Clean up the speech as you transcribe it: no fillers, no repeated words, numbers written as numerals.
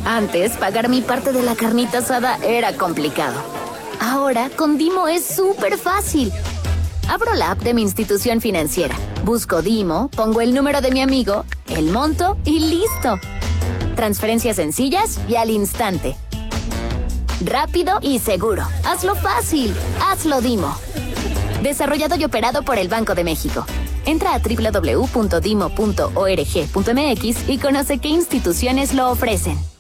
Antes, pagar mi parte de la carnita asada era complicado. Ahora, con Dimo es súper fácil. Abro la app de mi institución financiera, busco Dimo, pongo el número de mi amigo, el monto y listo. Transferencias sencillas y al instante. Rápido y seguro. Hazlo fácil. Hazlo Dimo. Desarrollado y operado por el Banco de México. Entra a www.dimo.org.mx y conoce qué instituciones lo ofrecen.